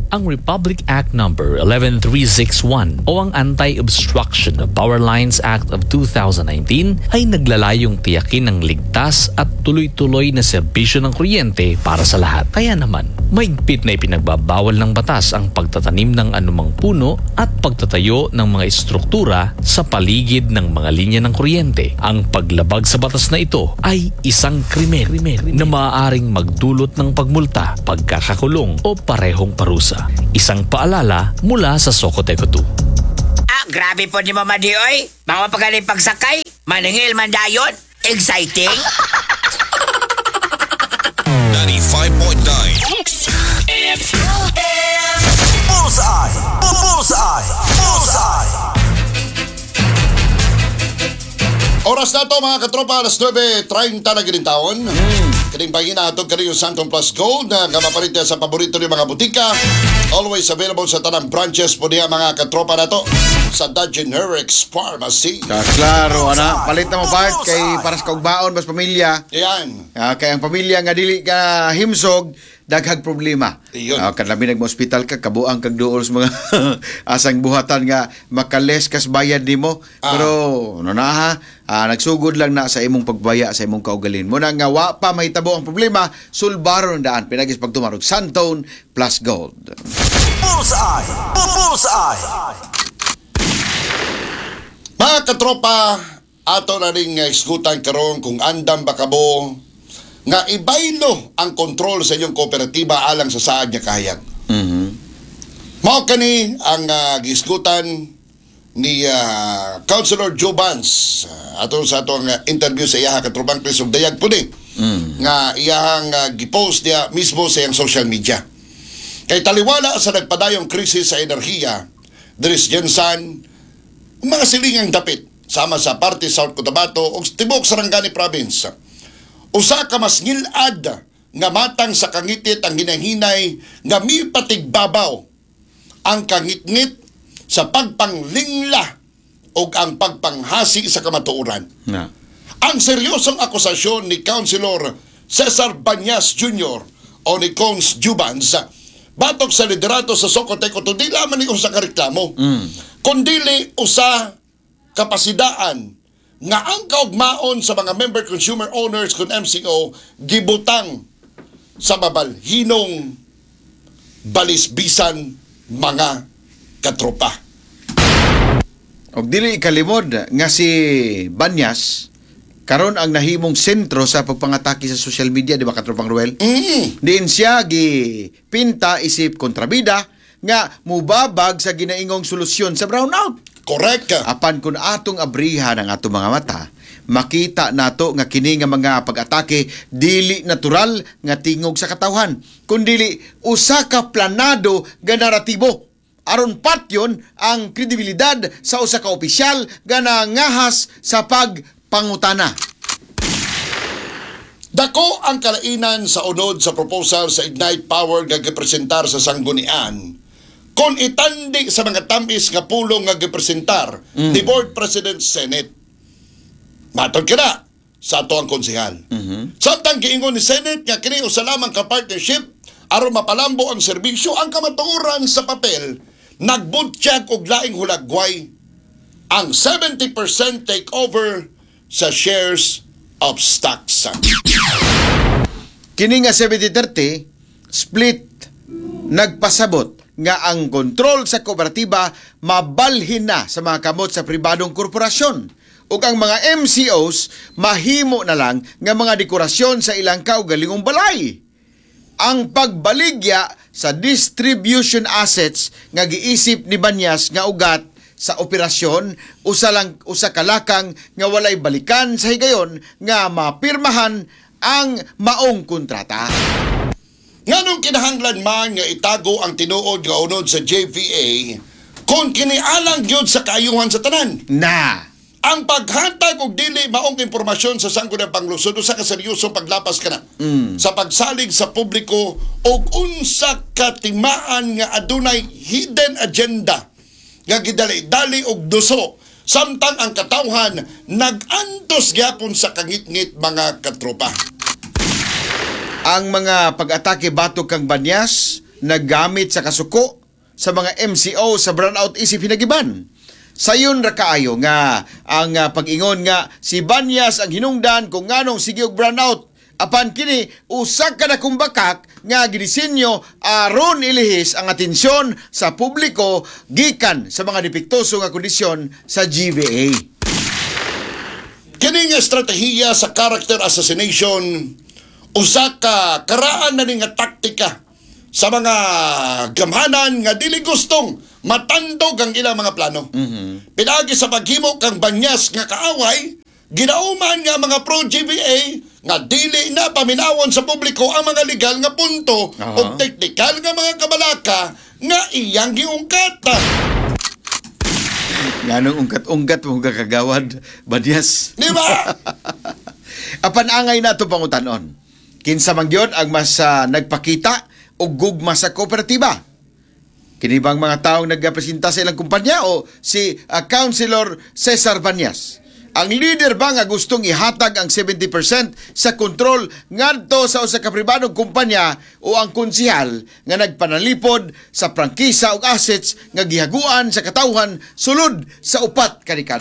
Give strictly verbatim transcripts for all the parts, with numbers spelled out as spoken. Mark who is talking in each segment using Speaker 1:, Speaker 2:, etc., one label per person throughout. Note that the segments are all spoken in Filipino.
Speaker 1: Ang Republic Act number eleven three sixty-one o ang Anti-Obstruction of Power Lines Act of two thousand nineteen ay naglalayong tiyakin ng ligtas at tuloy-tuloy na serbisyo ng kuryente para sa lahat. Kaya naman, maigpit na ipinagbabawal ng batas ang pagtatanim ng anumang puno at pagtatayo ng mga istruktura sa paligid ng mga linya ng kuryente. Ang paglabag sa batas na ito ay isang krimen na maaaring magdulot ng pagmulta, pagkakakulong o parehong parusa. Isang paalala mula sa Socoteco two.
Speaker 2: Ah, grabe po ni Mama Dioy. Mga pagaling pagsakay, maningil man dayon. Exciting.
Speaker 3: ninety-five point nine
Speaker 4: X M.
Speaker 3: Bullseye! Bullseye! Bullseye!
Speaker 5: Oras na to mga katropa, alas nine thirty na ginintaon. Hmm. Kining pangina atong kaniyo Santon Plus Gold na gamapalit sa paborito ng mga butika. Always available sa tanang branches po niya mga katropa na to sa Dagenerex Pharmacy.
Speaker 6: Ah, klaro, ana. Palit na mo part kay para sa kaugbaon bas pamilya.
Speaker 5: Yan.
Speaker 6: Ah, kay ang pamilya nga dili ka himsog, daghag problema.
Speaker 5: Iyon.
Speaker 6: Ah, kadlabi nag-hospital ka, kabuang kag duol sa mga asang buhatan nga makales kas bayad nimo.
Speaker 5: Ah.
Speaker 6: Pero ano na ha, ah, nagsugod lang na sa imong pagbaya sa imong kaugalin. Muna nga wa pa mahitabo ang problema, sulbaro ng daan pinagis pagtumarog Santon Plus Gold.
Speaker 3: Bullseye! Bullseye!
Speaker 5: Mga katropa, ato na rin iskutan karon kung andam ba kabo nga ibaylo ang kontrol sa inyong kooperatiba alang sa saad niya kahayag.
Speaker 6: Mhm.
Speaker 5: Mao kani ang uh, giskutan ni uh, Councilor Joe Vance uh, ato sa atong uh, interview sa iyaha katrobang Krisog Dayag pudi mm. nga iyahang uh, gipost niya mismo sa iyang social media. Kay taliwala sa nagpadayong krisis sa enerhiya, Dres Jensan, mga silingang dapit sama sa parte South Cotabato o Tibok Sarangani Province. Usa ka mas ngilad nga matang sa kangitit ang hinahinay nga mi patigbabaw ang kangitngit sa pagpanglingla o ang pagpanghasi sa kamatuoran.
Speaker 6: Na.
Speaker 5: Ang seryosong akusasyon ni Councilor Cesar Banyas Junior o ni Cons Jubans batok sa liderato sa Socoteco to di lamang ni usa ka reklamo mm. kundili usa kapasidaan nga ang kaugmaon sa mga member consumer owners kun M C O gibutang sa mabalhinong balisbisan mga katropa.
Speaker 6: Og dili ikalimod nga si Banyas karon ang nahimong sentro sa pagpangatake sa social media, di ba katropang Ruel?
Speaker 5: Mm.
Speaker 6: Diin siya gi pinta isip kontrabida nga mubabag sa ginaingong solusyon sa brownout.
Speaker 5: Correct ka.
Speaker 6: Apan kun atong abrihan ang atong mga mata, makita nato nga kini nga mga pag-atake dili natural nga tingog sa katawhan, kundili usa ka planado nga naratibo. Aron patyon ang kredibilidad sa usa ka opisyal nga nangahas sa pagpangutana.
Speaker 5: Dako ang kalainan sa unod sa proposal sa Ignite Power nga gipresentar sa sanggunian kon itandi sa mga tamis nga pulong nga gipresentar mm. ni Board President Senate. Matod ka na sa ato ang konsehal. Mm-hmm. Samtang giingon ni Senate nga kini usa lamang ka partnership aron mapalambo ang serbisyo, ang kamatuoran sa papel nagbudtyag og laing hulagway ang seventy percent takeover sa shares of stocks.
Speaker 6: Kini nga seventy thirty split nagpasabot nga ang kontrol sa kooperatiba mabalhin na sa mga kamot sa pribadong korporasyon ug ang mga M C Os mahimo na lang nga mga dekorasyon sa ilang kaugalingong balay. Ang pagbaligya sa distribution assets nga giisip ni Banyas nga ugat sa operasyon usa lang usa ka lakang nga walay balikan sa higayon nga mapirmahan ang maong kontrata.
Speaker 5: Nganong kinahanglan man nga itago ang tinuod nga unod sa J V A kung kinialang gyud sa kaayuhan sa tanan.
Speaker 6: Na
Speaker 5: ang paghatag og dili maong impormasyon sa sangkot panglusod usa ka seryosong paglapas kana mm. sa pagsalig sa publiko og unsa ka timaan nga adunay hidden agenda nga gidali-dali og duso samtang ang katawhan nag-antos gyapon sa kangit-ngit mga katropa.
Speaker 6: Ang mga pag-atake batok kang Banyas naggamit sa kasuko sa mga M C O sa brownout isip hinagiban. Sayon ra kaayo nga ang uh, pag-ingon nga si Banyas ang hinungdan kung nganong sige og brownout. Apan kini usa ka na kumbakak nga ginisinyo aron ilihis ang atensyon sa publiko gikan sa mga depektoso nga kondisyon sa G V A.
Speaker 5: Kini nga estratehiya sa character assassination usa ka karaan na ni nga taktika sa mga gamhanan nga dili gustong matandog ang ilang mga plano. Mm-hmm. Pinagi sa paghimo kang Banyas nga kaaway, ginauman nga mga pro-G V A nga dili na paminawon sa publiko ang mga legal nga punto
Speaker 6: uh-huh.
Speaker 5: o teknikal nga mga kabalaka nga iyang giungkatan.
Speaker 6: Nganong ungkat-ungkat mo kakagawad, Banyas.
Speaker 5: Di ba?
Speaker 6: Apan angay na ito pangutanon. Kinsa man gyud ang mas uh, nagpakita og gugma sa kooperatiba. Kini bang mga taong nagpresenta sa ilang kumpanya o si uh, Councilor Cesar Banyas? Ang leader ba nga gustong ihatag ang seventy percent sa kontrol ngadto sa usa ka pribadong kumpanya o ang konsehal nga nagpanalipod sa prangkisa ug assets nga gihaguan sa katawhan sulod sa upat ka dekada?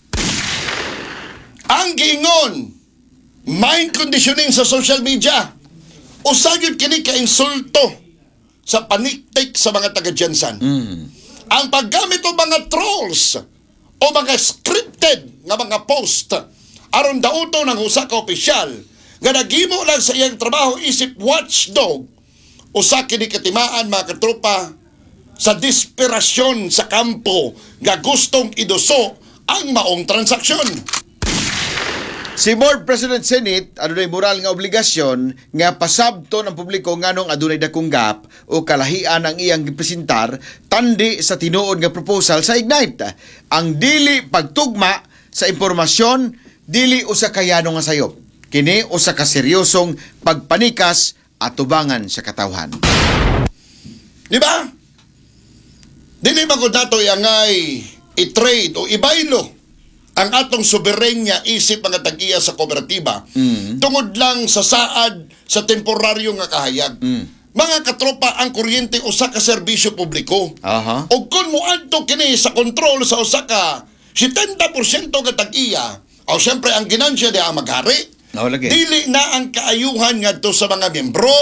Speaker 5: Ang giingon, mind conditioning sa social media, usa gyud kini ka insulto sa paniktik sa mga taga-Jensen. Mm. Ang paggamit ng mga trolls o mga scripted nga mga post aron dauto ng usa ka opisyal nga naghimo lang sa iyang trabaho isip watchdog, usa kini katimaan mga katropa sa desperasyon sa kampo nga gustong iduso ang maong transaksyon.
Speaker 6: Si Board President Senate adunay moral nga obligasyon nga pasabton ang publiko nganong adunay dakong gap o kalahian ang iyang gipresentar tandi sa tinuod nga proposal sa Ignite. Ang dili pagtugma sa impormasyon dili usa ka yano nga sayop. Kini usa ka seryosong pagpanikas at tubangan sa katawhan.
Speaker 5: Di ba? Dili ba ko dato angay i-trade o ibaylo ang atong soberenya isip mga tag-iya sa kooperatiba mm. tungod lang sa saad sa temporaryo nga kahayag. Mm. Mga katropa, ang kuryente usa ka serbisyo publiko.
Speaker 6: Uh-huh.
Speaker 5: O kung muadto kini sa kontrol sa usa ka seventy percent nga tag-iya, o siyempre ang ginansya di ang maghari.
Speaker 6: No, lagi.
Speaker 5: Dili na ang kaayuhan ngadto sa mga miyembro.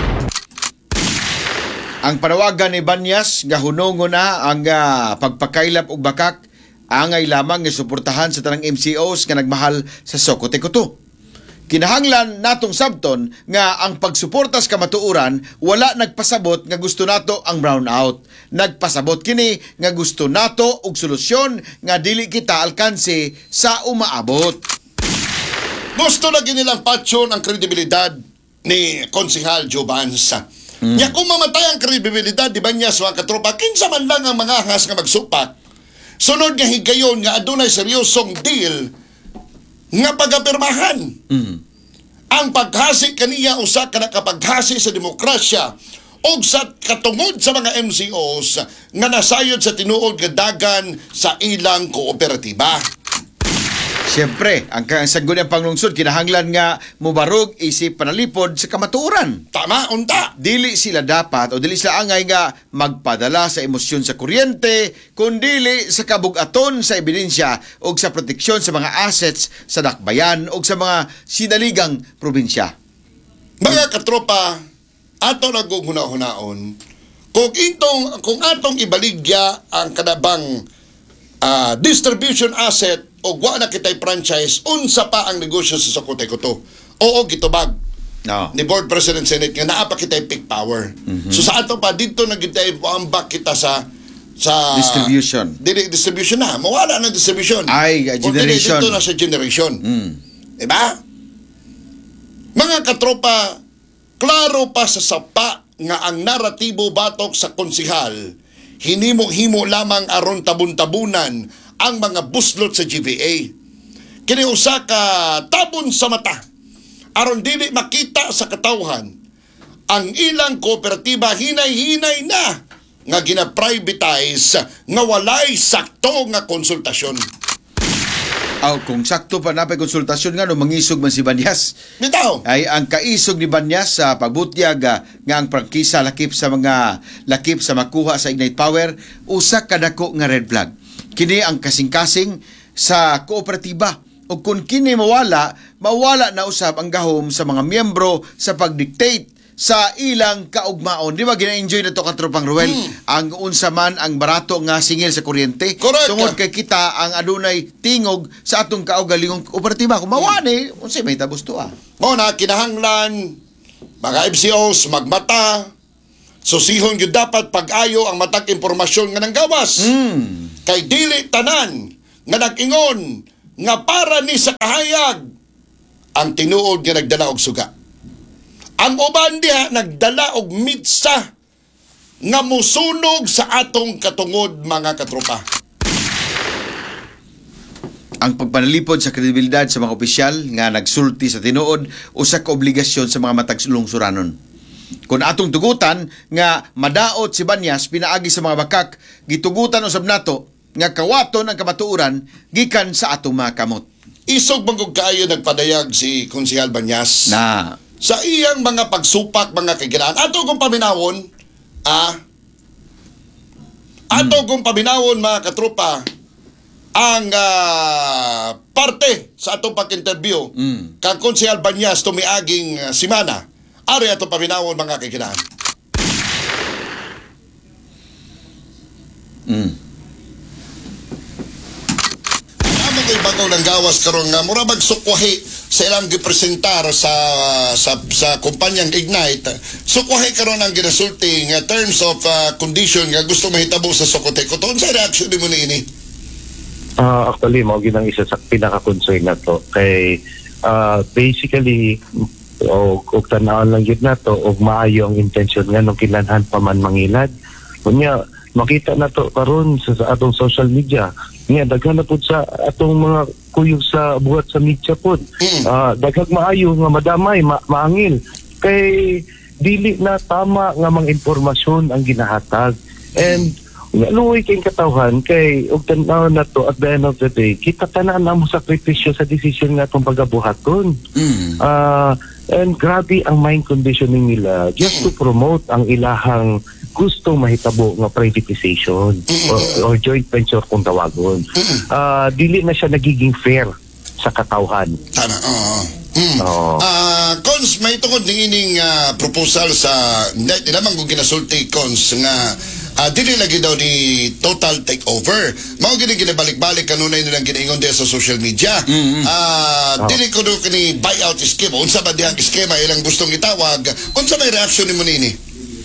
Speaker 6: Ang panawagan ni Banyas nga hunongo na ang uh, pagpakailap og bakak angay lamang nga suportahan sa tanang M C Os nga nagmahal sa Sokote-Koto. Kinahanglan natong sabton nga ang pagsuporta sa kamatuoran wala nagpasabot nga gusto nato ang brownout. Nagpasabot kini nga gusto nato og solusyon nga dili kita alkanse sa umaabot.
Speaker 5: Gusto na ginilang patyon ang kredibilidad ni Konsehal Joe Bansa. Mm. Nya kung mamatay ang kredibilidad di Banyas mga katropa, kinsa man lang ang mga ahas nga magsupak. Sunod nga higayon nga adunay seryosong deal nga pagapirmahan. Mm. Ang paghasi kaniya usa ka nakapaghasi sa demokrasya o sa katungod sa mga M C Os nga nasayod sa tinuod nga dagan sa ilang kooperatiba.
Speaker 6: Siyempre, ang kasagon ng panglungsod kinahanglan nga mubarog isip panalipod sa kamatuoran.
Speaker 5: Tama, unta.
Speaker 6: Dili sila dapat o dili sila angay nga magpadala sa emosyon sa kuryente, kundili sa kabugaton sa ebidensya o sa proteksyon sa mga assets sa dakbayan o sa mga sinaligang probinsya.
Speaker 5: Mga katropa, ato nagughuna-hunaon, kung itong, kung atong ibaligya ang kanabang uh, distribution asset o wa na kitay franchise, unsa pa ang negosyo sa Sokote-Koto. Oo, gitubag.
Speaker 6: No.
Speaker 5: Ni Board President Senate nga naa pa kitay peak power. Mm-hmm. So sa ato pa dito na kitay ambak kita sa sa
Speaker 6: distribution.
Speaker 5: Dili distribution na. Mawala na distribution.
Speaker 6: Ay, uh, generation.
Speaker 5: Dito na sa generation.
Speaker 6: Mm.
Speaker 5: Diba? Mga katropa, klaro pa sa sapa nga ang naratibo batok sa konsehal hinimo-himo lamang aron tabun-tabunan ang mga buslot sa G V A. Kini usa ka tabon sa mata aron dili makita sa katawhan ang ilang kooperatiba hinay-hinay na nga gina-privatize nga walay sakto nga konsultasyon.
Speaker 6: Aw, kung sakto pa na pa konsultasyon nga no mangisog man si Banyas.
Speaker 5: Bitaw.
Speaker 6: Ay ang kaisog ni Banyas sa pagbutyag ah, nga ang prangkisa lakip sa mga lakip sa makuha sa Ignite Power usa ka dako nga red flag. Kini ang kasing-kasing sa kooperatiba o kung kini mawala, mawala na usab ang gahom sa mga miyembro sa pagdictate sa ilang kaugmaon. Di ba gina-enjoy na to katropang Ruel?
Speaker 5: Hmm.
Speaker 6: Ang unsa man ang barato nga singil sa kuryente.
Speaker 5: Correct.
Speaker 6: Tungod kay kita ang adunay tingog sa atong kaugalingong kooperatiba. Kung mawani, unsay may tabos to ah.
Speaker 5: Mo na kinahanglan mga F C Os magmata. Susihon gyud dapat pag-ayo ang matag impormasyon nga nang gawas.
Speaker 6: Hmm.
Speaker 5: Kay dili tanan nga nag-ingon nga para ni sa kahayag ang tinuod nga nagdala og suga. Ang uban diha nagdala og mitsa nga musunog sa atong katungod mga katropa.
Speaker 6: Ang pagpanalipod sa kredibilidad sa mga opisyal nga nagsulti sa tinuod usa ka obligasyon sa mga matag lungsuranon. Kung atong tugutan nga madaot si Banyas pinaagi sa mga bakak, gitugutan usab nato nga kawaton ang kamatuoran gikan sa atong mga kamot.
Speaker 5: Isog bangog kaayo nagpadayag si Konsehal Banyas
Speaker 6: Na
Speaker 5: sa iyang mga pagsupak, mga kaginaan. Ato kong paminawon, ah, ato kong paminawon, mga katropa, ang ah, parte sa atong pag-interview
Speaker 6: Mm.
Speaker 5: kang Konsehal Banyas tumiaging uh, simana. Ari ato paminawon, mga kaginaan.
Speaker 6: mm.
Speaker 5: Ano ko'y bagaw ng gawas karon nga mura magsukwahi sa ilang gipresentar sa sa sa kumpanyang Ignite. Sukwahi karon ang ginasulti nga terms of uh, condition nga gusto mahitabo sa Socoteco. Tuon sa reaction mo niini?
Speaker 4: Ah, actually, mo ginang isa sa pinaka-concern na to. Kay, ah, basically, o, og tanawon lang yun na to, og maayo ang intention nga nung kinanhan pa man mangilad. Kunya, makita na to karon sa, sa atong social media. Nga, daghan na po sa atong mga kuyog sa buhat sa media po.
Speaker 5: Mm.
Speaker 4: Ah, daghang maayo nga madamay, ma- maangil. Kay, dili na tama nga mga impormasyon ang ginahatag. And, nga luoy kayong katawhan kay og tanaw na to at the end of the day kita tanan na mo sakripisyo sa decision nga itong pagabuhaton.
Speaker 6: Mm.
Speaker 4: Ah, and grabe ang mind conditioning nila just to promote ang ilahang gustong mahitabo nga privatization or, or joint venture kung tawagon. Ah, dili na siya nagiging fair sa katawhan.
Speaker 5: Tama. Oo. Mm.
Speaker 4: Oo.
Speaker 5: Ah, Cons, may tungod ng ining ah, proposal sa net ilamang kung ginasulti Cons nga ah, dili lagi daw ni total takeover. Mao gini ginabalik-balik kanunay nilang ginaingon diya sa social media. Ah,
Speaker 4: Oh.
Speaker 5: dili ko do kini buyout scheme. Unsa ba diyang eskema ilang gustong itawag? Unsa may reaction nimo nini?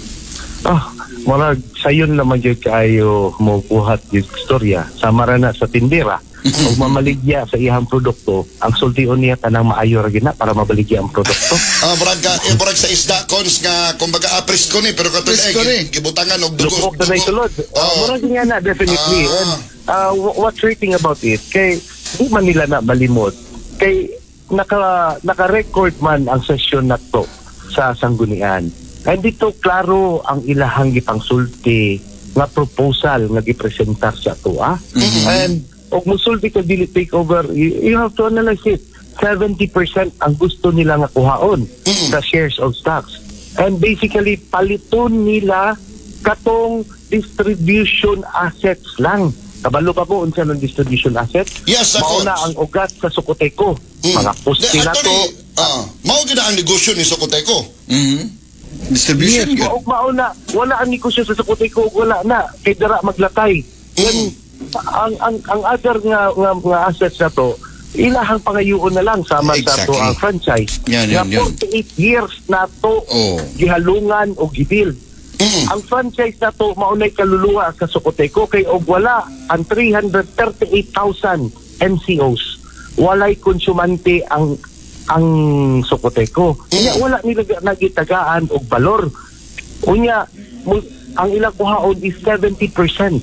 Speaker 4: Ah, marag sayon naman yun kaayo mo buhat yung istorya. Sama na sa tindera. Kung mamaligya sa iyang produkto, ang sultion niya tanang maayo ra gina para mabaligya ang produkto.
Speaker 5: Ah, murag ka, eh, murag sa isda Cons nga kumbaga apres ko ni pero kato
Speaker 6: Apres ko ni.
Speaker 5: eh, gibutangan og dugo.
Speaker 4: Lupok na sulod. Uh,
Speaker 5: Oo.
Speaker 4: Murag nga na, definitely.
Speaker 5: Ah.
Speaker 4: And uh, wh- what's rating about it? Kay, di man nila na malimot. Kay, naka, naka-record man ang session na to sa sanggunian. And dito, klaro ang ilahang gipangsulti nga proposal nga gipresentar sa to, ah. And, og musulti ka dili takeover, you, you have to analyze it. seventy percent ang gusto nila nga kuhaon sa shares of stocks. And basically, paliton nila katong distribution assets lang. Kabalo pa po unsa ng distribution assets?
Speaker 5: Yes, of
Speaker 4: Mauna
Speaker 5: course.
Speaker 4: ang ugat sa Socoteco.
Speaker 5: Mm.
Speaker 4: Mga pusti na to.
Speaker 5: Ah, mao gid ang negosyo ni Socoteco.
Speaker 6: Mm. Distribution
Speaker 4: Yes,
Speaker 6: good.
Speaker 4: maog mauna. Wala ang negosyo sa Socoteco, wala na. Kay dara maglatay. Yan, ang, ang, ang other nga, nga, nga assets na to, ilahang pangayuon na lang sama sa to
Speaker 6: Exactly.
Speaker 4: ang franchise.
Speaker 6: Yan, yan,
Speaker 4: nga
Speaker 6: yan.
Speaker 4: forty-eight years na to
Speaker 6: Oh.
Speaker 4: gihalungan o gibil.
Speaker 5: Mm.
Speaker 4: Ang franchise na to maunay kaluluwa sa Socoteco kay og wala ang three hundred thirty-eight thousand M C Os. Walay konsumante ang ang Socoteco. Kaya wala nila nagitagaan og balor. Unya mu- ang ilang kuhaon is seventy percent.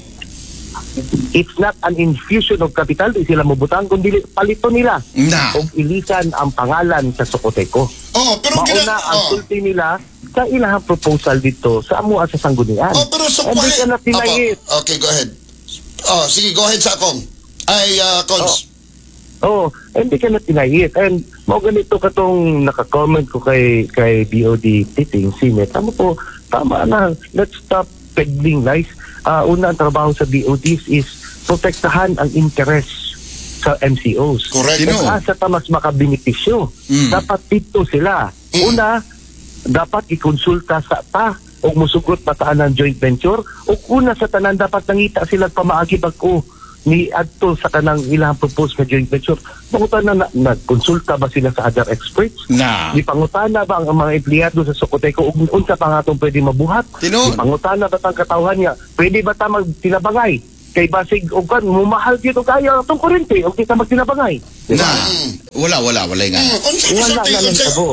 Speaker 4: It's not an infusion of capital, di sila mabutang, kundi palito nila.
Speaker 6: Na.
Speaker 4: O ilisan ang pangalan sa Socoteco.
Speaker 5: Oh, pero
Speaker 4: Mauna
Speaker 5: gina
Speaker 4: ang
Speaker 5: oh.
Speaker 4: sulti nila sa ilahang proposal dito sa amuan sa sanggunian.
Speaker 5: Oh, pero so
Speaker 4: And they cannot deny it.
Speaker 5: Okay, go ahead. Oh, sige, go ahead sa akong. Ay, uh, Cons.
Speaker 4: Oh, hindi ka na tinayit. And mo ganito katong naka-comment ko kay kay B O D Titing Sine. Tama po, tama na. Let's stop peddling lies. Uh, una ang trabaho sa B O Ds is protektahan ang interest sa M C Os.
Speaker 5: Correct.
Speaker 6: Sino?
Speaker 4: Kung asa ta mas makabinipisyo,
Speaker 6: Mm.
Speaker 4: dapat dito sila. Una, dapat ikonsulta sa ta o musugot pataan ng joint venture o una sa tanan dapat nangita sila pamaagi bag-o ni adto sa kanang ilang propose nga joint venture. Pangutan na, nagkonsulta ba sila sa other experts?
Speaker 6: Na.
Speaker 4: Di pangutana ba ang mga empleyado sa Socoteco ug unsa pa nga atong pwede mabuhat?
Speaker 6: Tinuod.
Speaker 4: Di pangutana ba tang katawhan niya? Pwede ba ta magtinabangay? Kay basig og kan mumahal gyud og kaya atong kuryente og kita magtinabangay. Di ba?
Speaker 6: Na. Wala, wala, wala nga.
Speaker 5: Mm, unsa
Speaker 4: Wala
Speaker 5: kasulti,
Speaker 4: na lang
Speaker 5: unsa-
Speaker 4: tabo.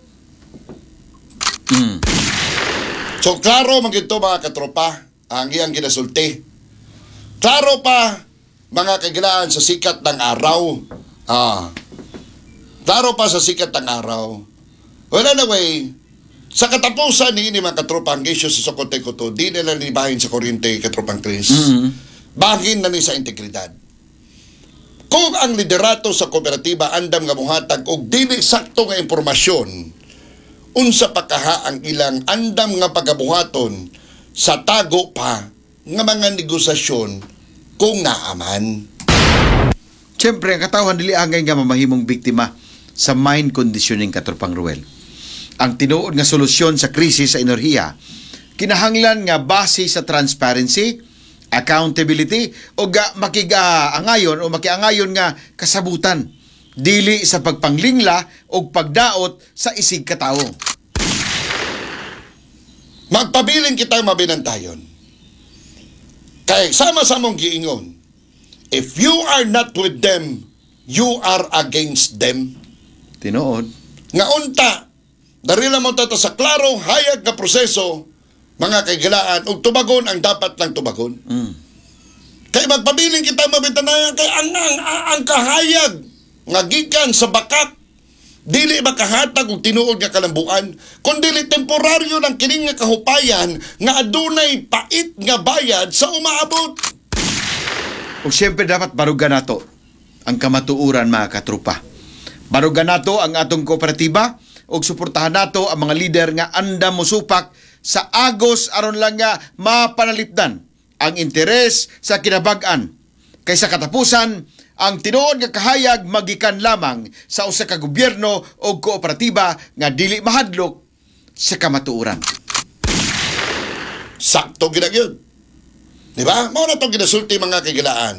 Speaker 6: Mm.
Speaker 5: So, klaro magito mga katropa ang iyang ginasulti. Klaro pa mga kagilaan sa sikat ng araw. Ah. Klaro pa sa sikat ng araw. Well, anyway, sa katapusan ni ni mga katropa ang issue sa Socoteco to, di nila libahin sa kuryente katropang Chris. Bahin na ni sa integridad. Kung ang liderato sa kooperatiba andam nga muhatag og dili sakto nga impormasyon, unsa pa kaha ang ilang andam nga pagabuhaton sa tago pa nga mga negosasyon kung naaman.
Speaker 6: Siyempre, ang katawhan dili angay nga mamahimong biktima sa mind conditioning katropang Ruel. Ang tinuod nga solusyon sa krisis sa enerhiya, kinahanglan nga base sa transparency, accountability, o ga makigaangayon o makiangayon nga kasabutan, dili sa pagpanglingla o pagdaot sa isig katawo.
Speaker 5: Magpabiling kitang mabinantayon. Kaya sama-samong giingon, if you are not with them, you are against them.
Speaker 6: Tinuod.
Speaker 5: Nga unta, darila mo tato sa klarong hayag nga proseso, mga kaigalaan, ug tubagon ang dapat lang tubagon.
Speaker 6: Mm.
Speaker 5: Kaya magpabiling kita mabintanayan, kay ang, ang, ang, ang kahayag nga gikan sa bakat, dili makahatag og tinuod nga kalambuan, kundi temporaryo lang kining nga kahupayan nga adunay pait nga bayad sa umaabot.
Speaker 6: Ug siyempre dapat barugan nato ang kamatuuran mga katrupa. Barugan nato ang atong kooperatiba ug suportahan nato ang mga lider nga andam mosupak sa agos aron lang nga mapanalipdan ang interes sa kinabag-an. Kaysa katapusan, ang tinuod nga kahayag magikan lamang sa usa ka gobyerno o kooperatiba nga dili mahadlok sa kamatuuran.
Speaker 5: Sakto gina gyud. Di ba? Mao na to ginasulti mga kagilaan.